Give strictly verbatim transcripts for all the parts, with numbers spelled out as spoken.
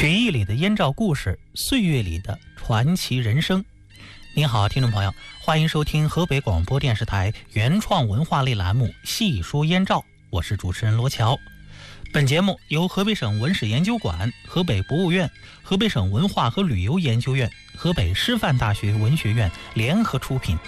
曲艺里的燕赵故事，岁月里的传奇人生。您好，听众朋友，欢迎收听河北广播电视台原创文化类栏目《细说燕赵》，我是主持人罗乔。本节目由河北省文史研究馆、河北博物院、河北省文化和旅游研究院、河北师范大学文学院联合出品。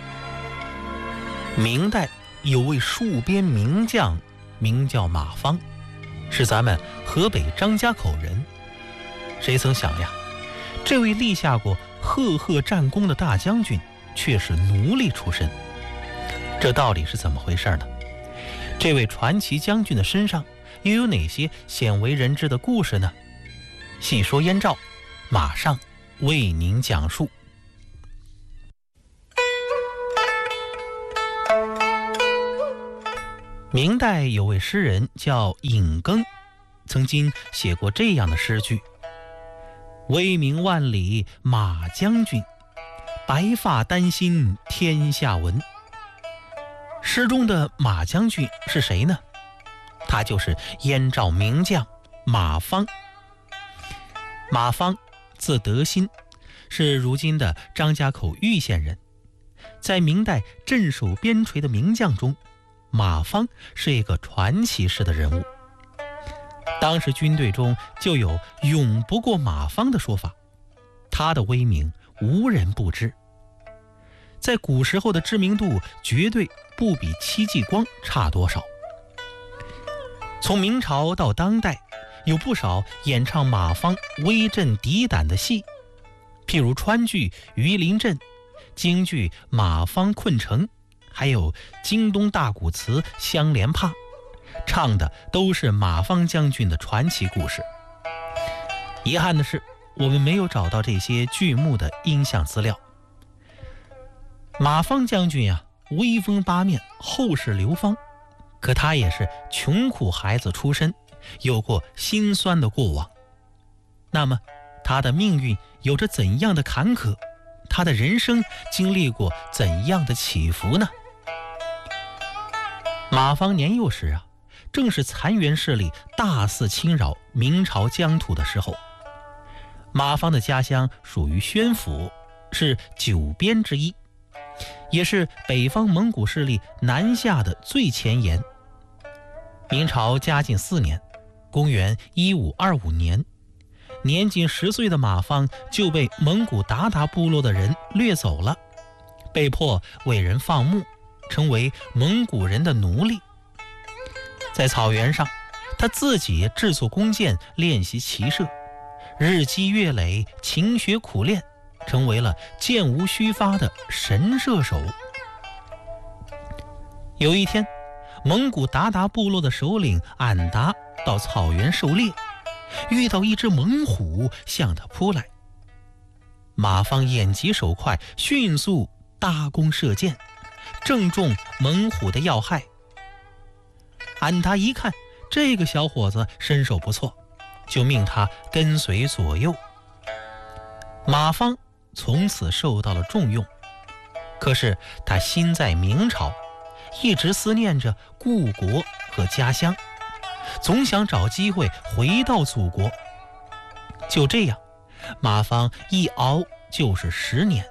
明代有位戍边名将，名叫马芳，是咱们河北张家口人。谁曾想呀，这位立下过赫赫战功的大将军却是奴隶出身。这到底是怎么回事呢？这位传奇将军的身上又有哪些鲜为人知的故事呢？细说燕赵，马上为您讲述。明代有位诗人叫尹庚，曾经写过这样的诗句：威名万里马将军，白发丹心天下闻。诗中的马将军是谁呢？他就是燕赵名将马芳。马芳字德兴，是如今的张家口玉县人。在明代镇守边陲的名将中，马芳是一个传奇式的人物。当时军队中就有勇不过马芳的说法，他的威名无人不知。在古时候的知名度绝对不比戚继光差多少。从明朝到当代，有不少演唱马芳威震敌胆的戏，譬如川剧《鱼鳞阵》、京剧《马芳困城》，还有京东大鼓词《香莲怕》，唱的都是马芳将军的传奇故事。遗憾的是，我们没有找到这些剧目的音像资料。马芳将军呀、啊，威风八面，后世流芳。可他也是穷苦孩子出身，有过辛酸的过往。那么他的命运有着怎样的坎坷？他的人生经历过怎样的起伏呢？马芳年幼时啊，正是残垣势力大肆侵扰明朝疆土的时候。马芳的家乡属于宣府，是九边之一，也是北方蒙古势力南下的最前沿。明朝嘉靖四年，公元一五二五年，年仅十岁的马芳就被蒙古鞑靼部落的人掠走了，被迫为人放牧，成为蒙古人的奴隶。在草原上，他自己制作弓箭，练习骑射，日积月累，勤学苦练，成为了箭无虚发的神射手。有一天，蒙古鞑靼部落的首领俺答到草原狩猎，遇到一只猛虎向他扑来。马芳眼疾手快，迅速搭弓射箭，正中猛虎的要害。俺答一看这个小伙子身手不错，就命他跟随左右。马芳从此受到了重用，可是他心在明朝，一直思念着故国和家乡，总想找机会回到祖国。就这样，马芳一熬就是十年。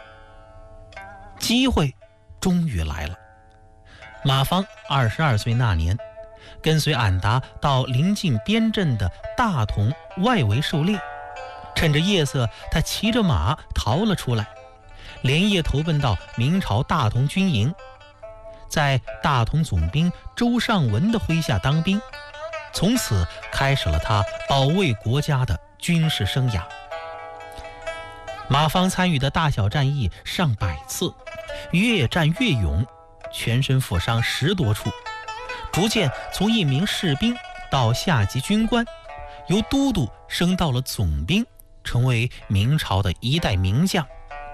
机会终于来了。马芳二十二岁那年，跟随俺答到临近边镇的大同外围狩猎，趁着夜色，他骑着马逃了出来，连夜投奔到明朝大同军营，在大同总兵周尚文的麾下当兵，从此开始了他保卫国家的军事生涯。马芳参与的大小战役上百次，越战越勇，全身负伤十多处，逐渐从一名士兵到下级军官，由都督升到了总兵，成为明朝的一代名将。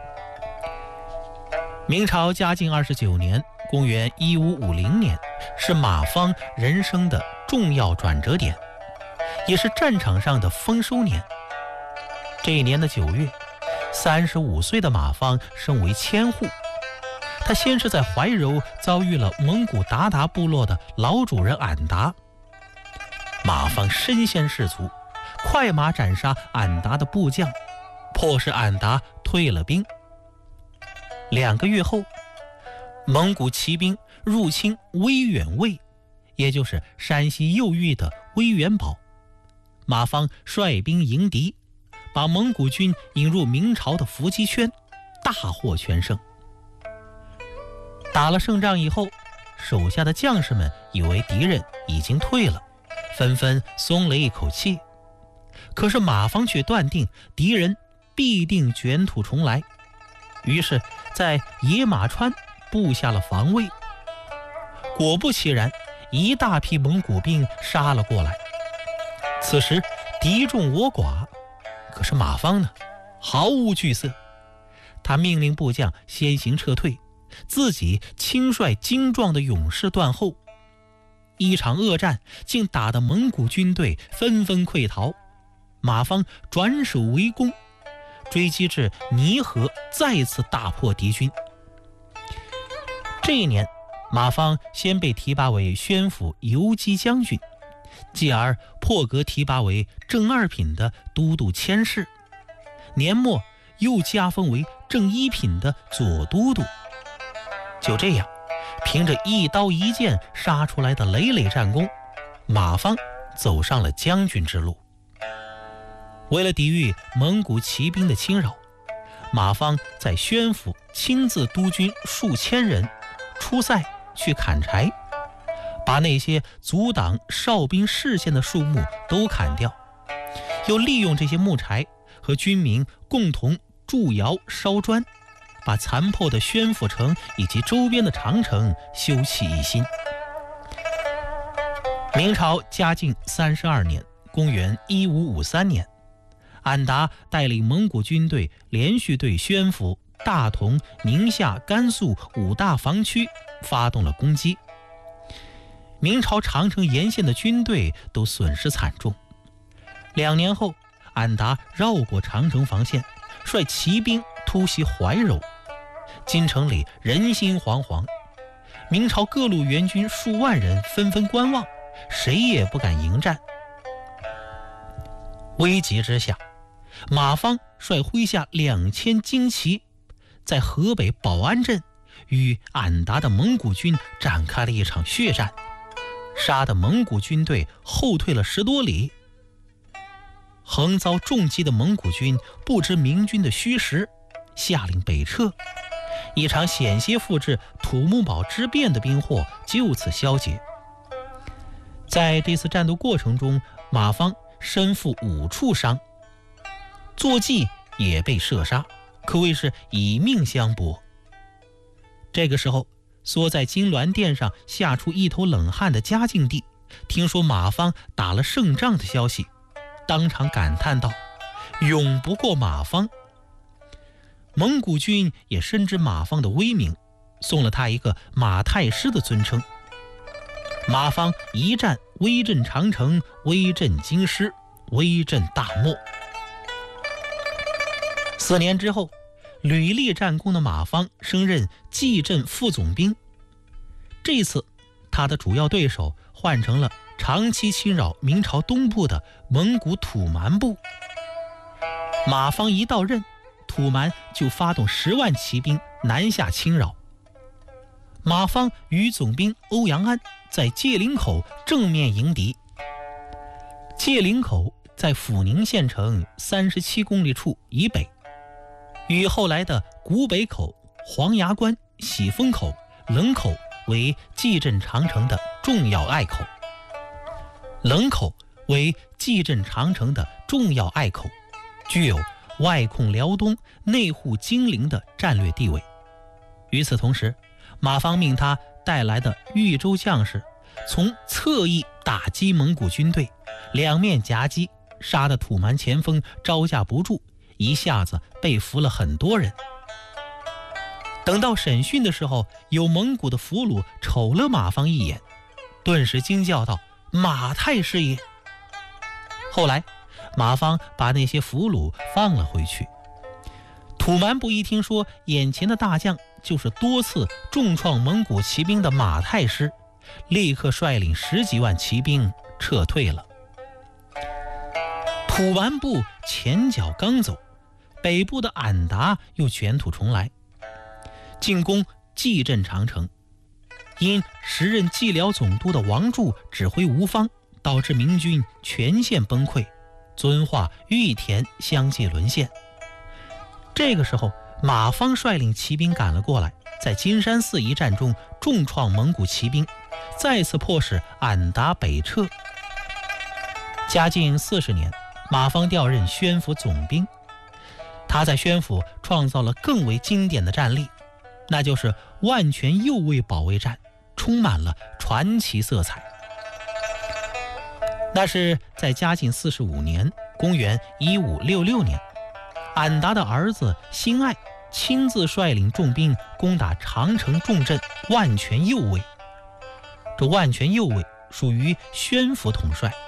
明朝嘉靖二十九年，公元一五五零年，是马芳人生的重要转折点，也是战场上的丰收年。这一年的九月，三十五岁的马芳升为千户。他先是在怀柔遭遇了蒙古鞑靼部落的老主人俺答，马芳身先士卒， 快马斩杀俺答的部将，迫使俺答退了兵。两个月后，蒙古骑兵入侵威远卫，也就是山西右翼的威远堡。马方率兵迎敌，把蒙古军引入明朝的伏击圈，大获全胜。打了胜仗以后，手下的将士们以为敌人已经退了，纷纷松了一口气。可是马方却断定敌人必定卷土重来，于是在野马川布下了防卫。果不其然，一大批蒙古兵杀了过来。此时敌众我寡，可是马方呢，毫无惧色。他命令部将先行撤退，自己亲率精壮的勇士断后。一场恶战竟打得蒙古军队纷纷溃逃，马方转守为攻，追击至泥河，再次大破敌军。这一年，马方先被提拔为宣府游击将军，继而破格提拔为正二品的都督佥事，年末又加封为正一品的左都督。就这样，凭着一刀一剑杀出来的累累战功，马方走上了将军之路。为了抵御蒙古骑兵的侵扰，马方在宣府亲自督军数千人出塞去砍柴，把那些阻挡哨兵视线的树木都砍掉，又利用这些木柴和军民共同筑窑烧砖，把残破的宣府城以及周边的长城修葺一新。明朝嘉靖三十二年，公元一五五三年，俺答带领蒙古军队连续对宣府、大同、宁夏、甘肃五大防区发动了攻击。明朝长城沿线的军队都损失惨重。两年后，俺答绕过长城防线，率骑兵突袭怀柔，京城里人心惶惶，明朝各路援军数万人纷纷观望，谁也不敢迎战。危急之下，马方率麾下两千精骑，在河北保安镇与俺答的蒙古军展开了一场血战，杀得蒙古军队后退了十多里。横遭重击的蒙古军不知明军的虚实，下令北撤，一场险些复制土木堡之变的兵祸就此消解。在这次战斗过程中，马方身负五处伤，坐骑也被射杀，可谓是以命相搏。这个时候，缩在金銮殿上吓出一头冷汗的嘉靖帝听说马方打了胜仗的消息，当场感叹道：勇不过马方。蒙古军也深知马方的威名，送了他一个马太师的尊称。马方一战威震长城，威震京师，威震大漠。四年之后，屡立战功的马方升任蓟镇副总兵。这次他的主要对手换成了长期侵扰明朝东部的蒙古土蛮部。马方一到任，土蛮就发动十万骑兵南下侵扰。马方与总兵欧阳安在界岭口正面迎敌。界岭口在阜宁县城三十七公里处以北，与后来的古北口、黄崖关、喜峰口、冷口为蓟镇长城的重要隘口。冷口为蓟镇长城的重要隘口，具有外控辽东、内护金陵的战略地位。与此同时，马方命他带来的豫州将士从侧翼打击蒙古军队，两面夹击，杀得土蛮前锋招架不住，一下子被俘了很多人。等到审讯的时候，有蒙古的俘虏瞅了马方一眼，顿时惊叫道：马太师也！后来马方把那些俘虏放了回去。土蛮部一听说眼前的大将就是多次重创蒙古骑兵的马太师，立刻率领十几万骑兵撤退了。土吐完布，前脚刚走，北部的俺答又卷土重来，进攻蓟镇长城。因时任蓟辽总督的王柱指挥无方，导致明军全线崩溃，遵化、玉田相继沦陷。这个时候，马方率领骑兵赶了过来，在金山寺一战中重创蒙古骑兵，再次迫使俺答北撤。嘉靖四十年，马方调任宣府总兵，他在宣府创造了更为经典的战例，那就是万全右卫保卫战，充满了传奇色彩。那是在嘉靖四十五年，公元一五六六年，俺答的儿子辛爱亲自率领重兵攻打长城重镇万全右卫。这万全右卫属于宣府统帅，